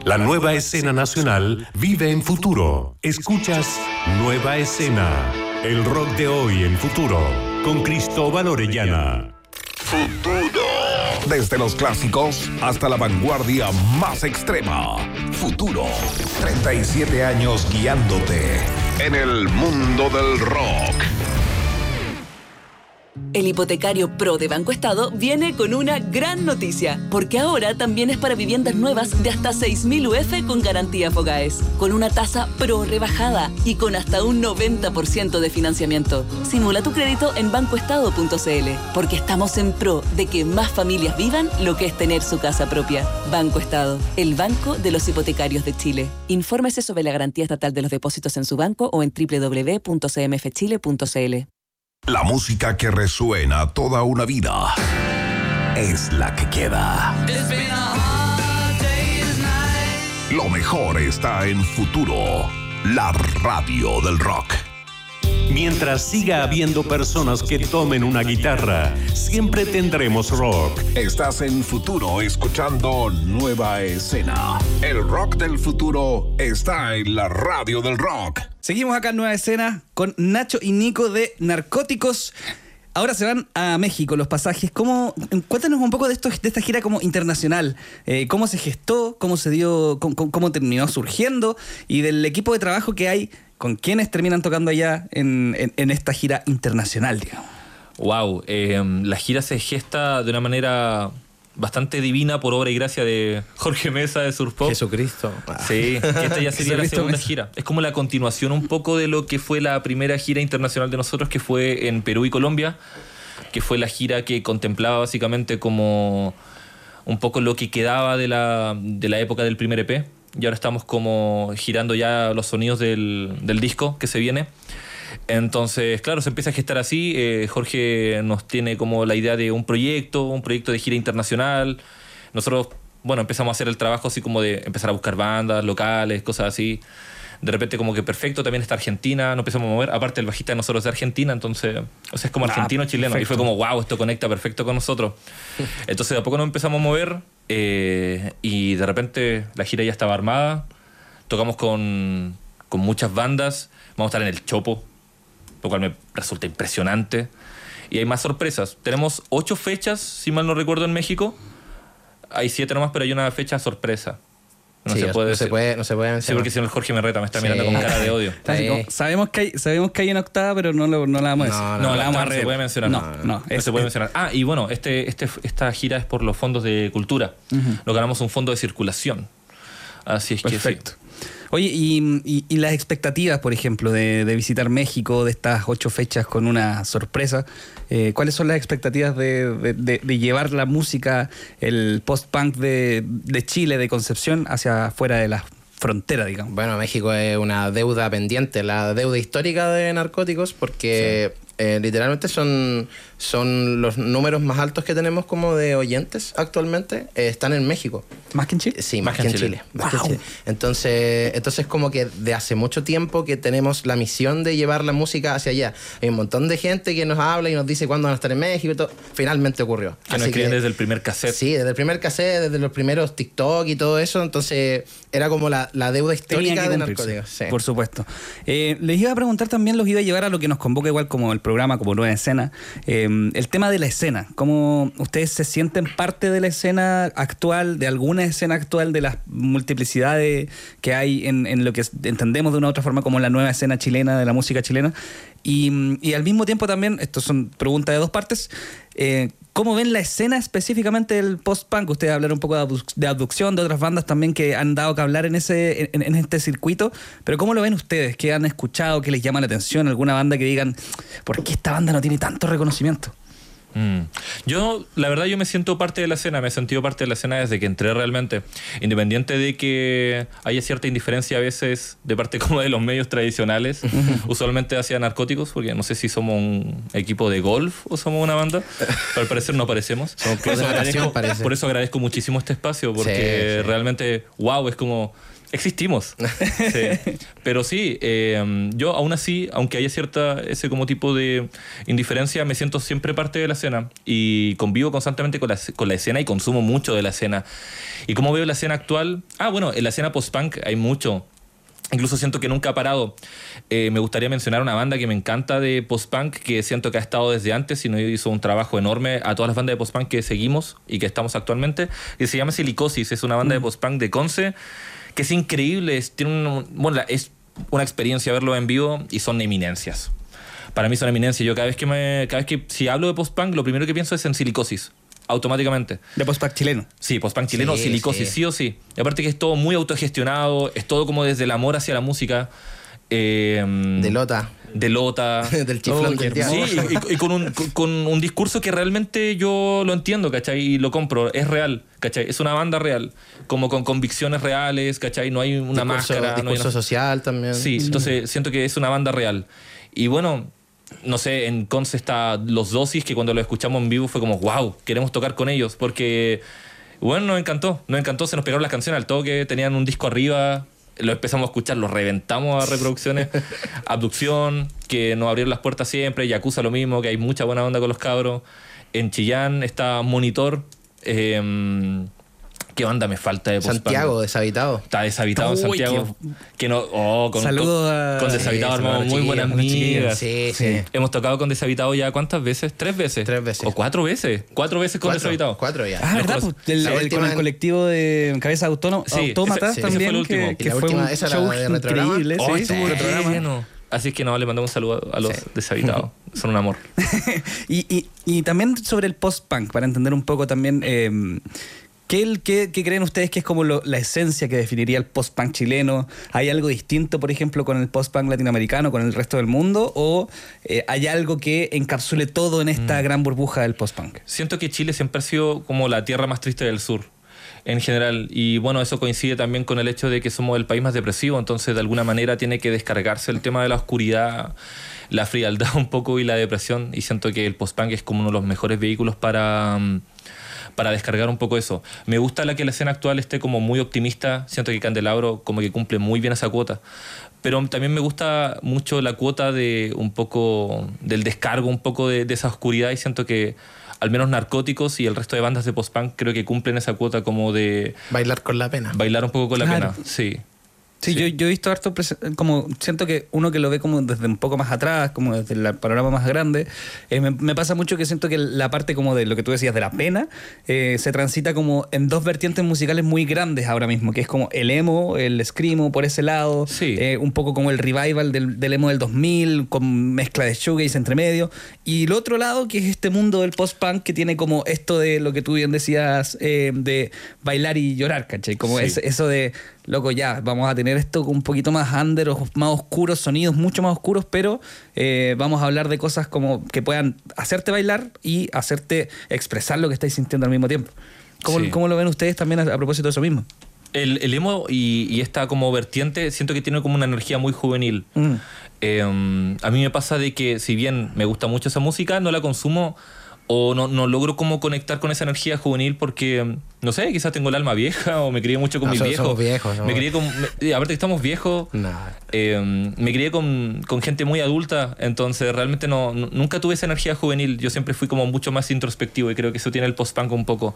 La nueva escena nacional vive en futuro. Escuchas Nueva Escena, el rock de hoy en futuro, con Cristóbal Orellana. Futuro. Desde los clásicos hasta la vanguardia más extrema. Futuro. 37 años guiándote en el mundo del rock. El hipotecario Pro de Banco Estado viene con una gran noticia, porque ahora también es para viviendas nuevas de hasta 6.000 UF con garantía Fogaes, con una tasa Pro rebajada y con hasta un 90% de financiamiento. Simula tu crédito en bancoestado.cl, porque estamos en pro de que más familias vivan lo que es tener su casa propia. Banco Estado, el banco de los hipotecarios de Chile. Infórmese sobre la garantía estatal de los depósitos en su banco o en www.cmfchile.cl. La música que resuena toda una vida es la que queda. Lo mejor está en Futuro, la radio del rock. Mientras siga habiendo personas que tomen una guitarra, siempre tendremos rock. Estás en Futuro escuchando Nueva Escena. El rock del futuro está en la radio del rock. Seguimos acá en Nueva Escena con Nacho y Nico de Narcóticos. Ahora se van a México los pasajes. Cuéntanos un poco de esta gira como internacional. ¿Cómo se gestó? ¿Cómo se dio? ¿Cómo terminó surgiendo? Y del equipo de trabajo que hay, ¿con quiénes terminan tocando allá en esta gira internacional, digamos? Wow, la gira se gesta de una manera bastante divina por obra y gracia de Jorge Mesa de Surf Pop. Jesucristo. Sí, que esta ya sería la segunda gira. Es como la continuación un poco de lo que fue la primera gira internacional de nosotros, que fue en Perú y Colombia, que fue la gira que contemplaba básicamente como un poco lo que quedaba de la época del primer EP. Y ahora estamos como girando ya los sonidos del disco que se viene. Entonces, claro, se empieza a gestar así. Jorge nos tiene como la idea de un proyecto de gira internacional. Nosotros, bueno, empezamos a hacer el trabajo así como de empezar a buscar bandas locales, cosas así. De repente como que perfecto, también está Argentina, nos empezamos a mover. Aparte el bajista de nosotros es de Argentina, entonces, o sea, es como argentino-chileno. Perfecto. Y fue como, wow, esto conecta perfecto con nosotros. Entonces de a poco nos empezamos a mover y de repente la gira ya estaba armada. Tocamos con muchas bandas. Vamos a estar en el Chopo, lo cual me resulta impresionante. Y hay más sorpresas. Tenemos 8 fechas, si mal no recuerdo, en México. Hay 7 nomás, pero hay una fecha sorpresa. No se puede mencionar. Sí, porque si no el Jorge me reta, me está mirando con cara de odio. Sabemos que hay una octava, pero no la vamos a decir. No la vamos a se puede mencionar. No se puede mencionar. Ah, y bueno, esta gira es por los fondos de cultura. Nos ganamos un fondo de circulación. Así es. Perfecto. Que sí. Oye, y las expectativas, por ejemplo, de visitar México, de estas 8 fechas con una sorpresa, ¿cuáles son las expectativas de llevar la música, el post-punk de Chile, de Concepción, hacia afuera de las fronteras, digamos? Bueno, México es una deuda pendiente, la deuda histórica de Narcóticos, porque literalmente son los números más altos que tenemos como de oyentes actualmente, están en México. ¿Más que en Chile? Sí, más que en Chile. Entonces como que de hace mucho tiempo que tenemos la misión de llevar la música hacia allá. Hay un montón de gente que nos habla y nos dice cuándo van a estar en México y todo. Finalmente ocurrió. Que nos escriben desde el primer cassette. Sí, desde el primer cassette, desde los primeros TikTok y todo eso. Entonces era como la deuda histórica de Narcóticos. Sí. Por supuesto. Les iba a preguntar también, los iba a llevar a lo que nos convoca igual como el programa, como Nueva Escena. El tema de la escena. ¿Cómo ustedes se sienten parte de la escena actual, de alguna escena actual, de las multiplicidades que hay en lo que entendemos de una u otra forma como la nueva escena chilena, de la música chilena? Y al mismo tiempo también, esto son preguntas de 2 partes, ¿cómo ven la escena específicamente del post-punk? Ustedes hablaron un poco de Abducción, de otras bandas también que han dado que hablar en este circuito, pero ¿cómo lo ven ustedes? ¿Qué han escuchado? ¿Qué les llama la atención? ¿Alguna banda que digan, ¿por qué esta banda no tiene tanto reconocimiento? Yo me siento parte de la escena, me he sentido parte de la escena desde que entré realmente, independiente de que haya cierta indiferencia a veces de parte como de los medios tradicionales, usualmente hacia Narcóticos, porque no sé si somos un equipo de golf o somos una banda, pero al parecer no parecemos. Por eso agradezco muchísimo este espacio, porque realmente, wow, es como Existimos. Sí. Pero sí, yo aún así, aunque haya ese como tipo de indiferencia, me siento siempre parte de la escena y convivo constantemente con la escena y consumo mucho de la escena. ¿Y cómo veo la escena actual? Bueno, en la escena post-punk hay mucho. Incluso siento que nunca ha parado. Me gustaría mencionar una banda que me encanta de post-punk, que siento que ha estado desde antes y nos hizo un trabajo enorme a todas las bandas de post-punk que seguimos y que estamos actualmente, que se llama Silicosis. Es una banda de post-punk de Conce que es increíble. Es una experiencia verlo en vivo y son eminencias. Para mí son eminencias. Yo cada vez que si hablo de post-punk, lo primero que pienso es en Silicosis. Automáticamente. De post-punk chileno. Sí, post-punk chileno, sí, Silicosis, sí o sí. Y aparte que es todo muy autogestionado, es todo como desde el amor hacia la música. De Lota. Del chiflón del diablo. Sí, y con un discurso que realmente yo lo entiendo, ¿cachai? Y lo compro, es real, ¿cachai? Es una banda real, como con convicciones reales, ¿cachai? No hay una máscara. Discurso social también. Sí, entonces siento que es una banda real. Y bueno, no sé, en Conce está Los Dosis, que cuando lo escuchamos en vivo fue como, wow, queremos tocar con ellos, porque, bueno, nos encantó, se nos pegaron las canciones al toque, tenían un disco arriba, lo empezamos a escuchar, lo reventamos a reproducciones. Abducción, que nos abrieron las puertas siempre, Yakuza lo mismo, que hay mucha buena onda con los cabros. En Chillán está Monitor. ¿Qué banda me falta de post-punk? Santiago, Deshabitado. Está Deshabitado en Santiago. Con Deshabitado armamos muy buenas amigas. Sí. Hemos tocado con Deshabitado ya ¿cuántas veces? 3 veces. 3 veces. O 4 veces. 4 veces con Deshabitado. 4 ya. ¿Verdad? Con el colectivo de Cabeza Autómatas también. Fue el que fue un show increíble. Así es que le mandamos un saludo a los Deshabitados. Son un amor. y también sobre el post-punk, para entender un poco también... ¿Qué creen ustedes que es como la esencia que definiría el post-punk chileno? ¿Hay algo distinto, por ejemplo, con el post-punk latinoamericano, con el resto del mundo? ¿O hay algo que encapsule todo en esta gran burbuja del post-punk? Siento que Chile siempre ha sido como la tierra más triste del sur, en general. Y bueno, eso coincide también con el hecho de que somos el país más depresivo. Entonces, de alguna manera, tiene que descargarse el tema de la oscuridad, la frialdad un poco y la depresión. Y siento que el post-punk es como uno de los mejores vehículos para descargar un poco eso. Me gusta que la escena actual esté como muy optimista. Siento que Candelabro como que cumple muy bien esa cuota. Pero también me gusta mucho la cuota de un poco del descargo, un poco de esa oscuridad, y siento que al menos Narcóticos y el resto de bandas de post-punk creo que cumplen esa cuota como de... Bailar con la pena. Bailar un poco con la pena, sí. Sí, yo he visto harto, como siento que uno que lo ve como desde un poco más atrás, como desde el panorama más grande, me pasa mucho que siento que la parte como de lo que tú decías de la pena, se transita como en 2 vertientes musicales muy grandes ahora mismo, que es como el emo, el screamo por ese lado, sí. Un poco como el revival del emo del 2000, con mezcla de shoegaze entre medio, y el otro lado que es este mundo del post-punk que tiene como esto de lo que tú bien decías, de bailar y llorar, ¿cachai? Como sí. eso de... Loco, ya, vamos a tener esto un poquito más under, más oscuros, sonidos mucho más oscuros, pero vamos a hablar de cosas como que puedan hacerte bailar y hacerte expresar lo que estáis sintiendo al mismo tiempo. ¿Cómo lo ven ustedes también a propósito de eso mismo? El emo y esta como vertiente siento que tiene como una energía muy juvenil. A mí me pasa de que si bien me gusta mucho esa música, no la consumo o no logro como conectar con esa energía juvenil porque, no sé, quizás tengo el alma vieja o me crié mucho con mis viejos. Somos viejos, ¿no? Me crié aparte que estamos viejos, me crié con gente muy adulta, entonces realmente nunca tuve esa energía juvenil. Yo siempre fui como mucho más introspectivo y creo que eso tiene el post-punk un poco.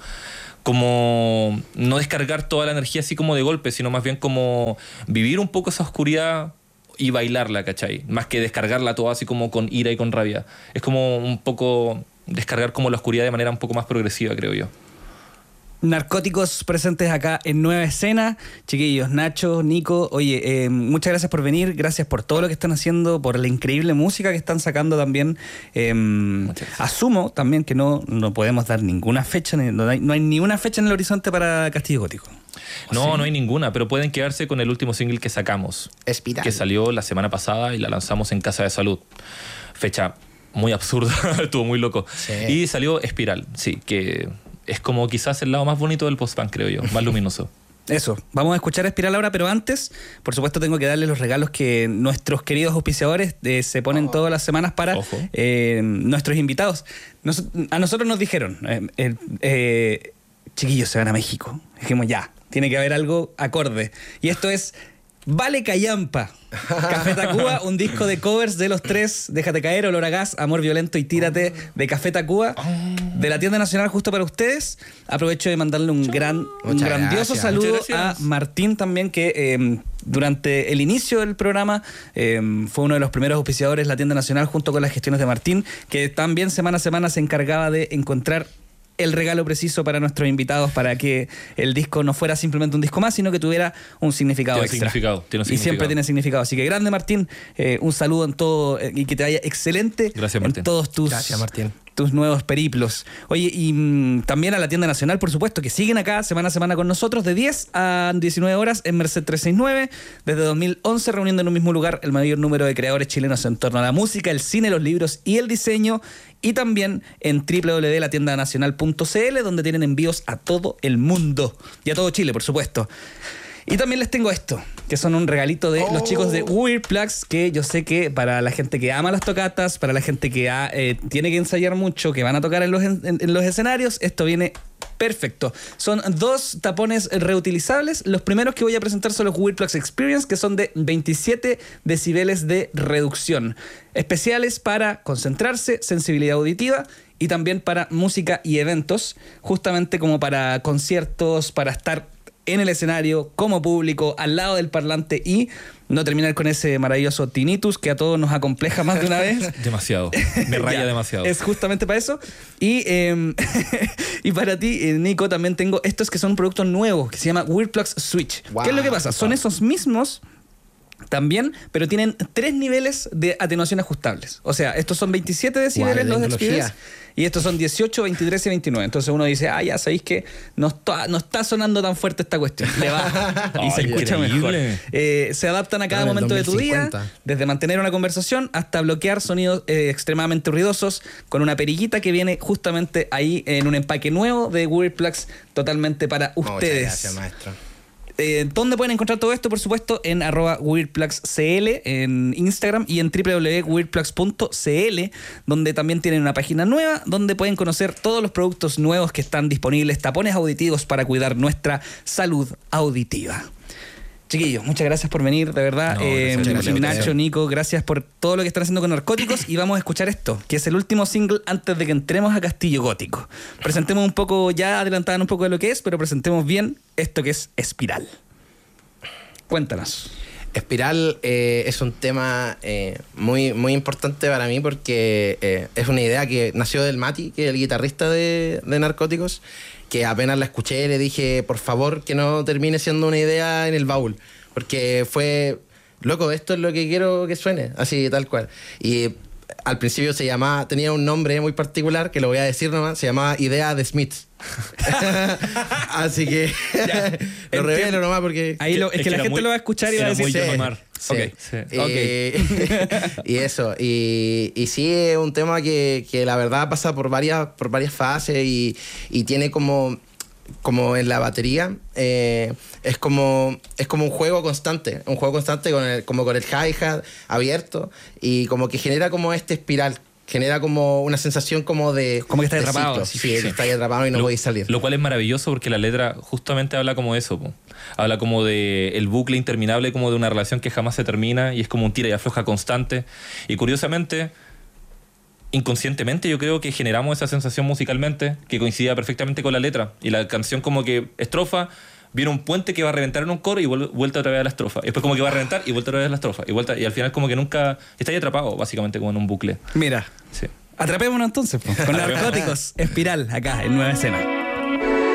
Como no descargar toda la energía así como de golpe, sino más bien como vivir un poco esa oscuridad y bailarla, ¿cachai? Más que descargarla toda así como con ira y con rabia. Es como un poco... descargar como la oscuridad de manera un poco más progresiva, creo yo. Narcóticos presentes acá en Nueva Escena. Chiquillos, Nacho, Nico, oye, muchas gracias por venir, gracias por todo lo que están haciendo, por la increíble música que están sacando también. Asumo también que no podemos dar ninguna fecha, no hay ni una fecha en el horizonte para Castillo Gótico. No hay ninguna, pero pueden quedarse con el último single que sacamos. Espiral. Que salió la semana pasada y la lanzamos en Casa de Salud. Fecha muy absurda, estuvo muy loco. Sí. Y salió Espiral, sí, que es como quizás el lado más bonito del post-punk, creo yo, más luminoso. Eso, vamos a escuchar Espiral ahora, pero antes, por supuesto, tengo que darles los regalos que nuestros queridos auspiciadores se ponen todas las semanas para nuestros invitados. A nosotros nos dijeron, chiquillos, se van a México. Dijimos, ya, tiene que haber algo acorde. Y esto es Vale Callampa. Café Tacuba, un disco de covers de los tres: Déjate caer, Olor a gas, Amor violento y Tírate, de Café Tacuba, de la tienda nacional, justo para ustedes. Aprovecho de mandarle un grandioso saludo a Martín también, que durante el inicio del programa fue uno de los primeros auspiciadores, la tienda nacional, junto con las gestiones de Martín, que también semana a semana se encargaba de encontrar el regalo preciso para nuestros invitados, para que el disco no fuera simplemente un disco más, sino que tuviera un significado extra. Y siempre tiene significado. Así que grande, Martín, un saludo en todo y que te vaya excelente. Gracias, Martín. En todos Gracias, Martín. tus nuevos periplos. Oye, y también a la tienda nacional, por supuesto, que siguen acá semana a semana con nosotros de 10 a 19 horas en Merced 369, desde 2011, reuniendo en un mismo lugar el mayor número de creadores chilenos en torno a la música, el cine, los libros y el diseño. Y también en www.latiendanacional.cl, donde tienen envíos a todo el mundo y a todo Chile, por supuesto. Y también les tengo esto, que son un regalito de los chicos de Weird Plugs, que yo sé que para la gente que ama las tocatas, para la gente que tiene que ensayar mucho, que van a tocar en los escenarios, esto viene perfecto. Son 2 tapones reutilizables. Los primeros que voy a presentar son los Weird Plugs Experience, que son de 27 decibeles de reducción. Especiales para concentrarse, sensibilidad auditiva y también para música y eventos, justamente como para conciertos, para estar en el escenario, como público, al lado del parlante y no terminar con ese maravilloso tinnitus que a todos nos acompleja más de una vez. Demasiado. Me raya demasiado. Es justamente para eso. Y, y para ti, Nico, también tengo estos que son productos nuevos, que se llama Weird Plugs Switch. Wow. ¿Qué es lo que pasa? Son esos mismos también, pero tienen 3 niveles de atenuación ajustables. O sea, estos son 27 decibeles los de Experience, y estos son 18, 23 y 29. Entonces uno dice, ya sabéis que no está sonando tan fuerte esta cuestión. Le baja y se escucha mejor. Se adaptan a cada momento de tu día, desde mantener una conversación hasta bloquear sonidos extremadamente ruidosos, con una perillita que viene justamente ahí en un empaque nuevo de Weird Plugs, totalmente para ustedes. Muchas gracias, maestro. ¿Dónde pueden encontrar todo esto? Por supuesto, en @WeirdPlugsCL en Instagram y en www.weirdplugs.cl, donde también tienen una página nueva donde pueden conocer todos los productos nuevos que están disponibles, tapones auditivos para cuidar nuestra salud auditiva. Chiquillos, muchas gracias por venir, de verdad. Gracias, Nacho, Nico, gracias por todo lo que están haciendo con Narcóticos. Y vamos a escuchar esto, que es el último single antes de que entremos a Castillo Gótico. Presentemos un poco, ya adelantaban un poco de lo que es, pero presentemos bien esto que es Espiral. Cuéntanos. Espiral es un tema muy, muy importante para mí, porque es una idea que nació del Mati, que es el guitarrista de Narcóticos, que apenas la escuché le dije, por favor, que no termine siendo una idea en el baúl, porque fue, loco, esto es lo que quiero que suene, así tal cual. Y al principio tenía un nombre muy particular, que lo voy a decir nomás, se llamaba Idea de Smiths. Así que lo revelo nomás porque... Ahí es que la gente lo va a escuchar y va a decir... Sí. Y eso, y sí, es un tema que la verdad pasa por varias fases y tiene como en la batería, es como un juego constante con el hi-hat abierto, y como que genera como este espiral, genera como una sensación como de... Como que está atrapado. Sí, está atrapado y no podéis salir. Lo cual es maravilloso porque la letra justamente habla como eso, po. Habla como de el bucle interminable, como de una relación que jamás se termina, y es como un tira y afloja constante. Y curiosamente, inconscientemente yo creo que generamos esa sensación musicalmente que coincidía perfectamente con la letra. Y la canción como que estrofa, viene un puente que va a reventar en un coro y vuelta otra vez a la estrofa. Y después como que va a reventar y vuelta otra vez a la estrofa. Y al final como que nunca... Está ahí atrapado, básicamente, como en un bucle. Mira, sí. Atrapémonos entonces, con Narcóticos, Espiral, acá en Nueva Escena.